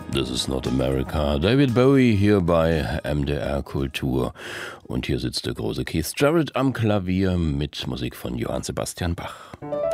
This is not America. David Bowie hier bei MDR Kultur. Und hier sitzt der große Keith Jarrett am Klavier mit Musik von Johann Sebastian Bach.